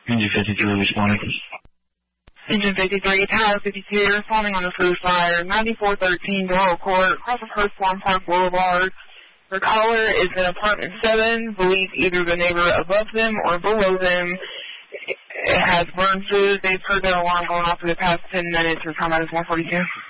Engine 53 responding. Engine 53, Tower 52, responding on the food fire, 9413 Doral Court, across of First Farm Park Boulevard. The caller is in apartment 7, believes either the neighbor above them or below them has burned food. They've heard their alarm going off for the past 10 minutes. Your comment is 142.